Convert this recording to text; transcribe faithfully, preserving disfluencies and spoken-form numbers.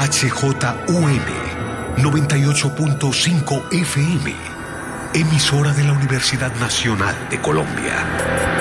H J U N noventa y ocho punto cinco F M, emisora de la Universidad Nacional de Colombia.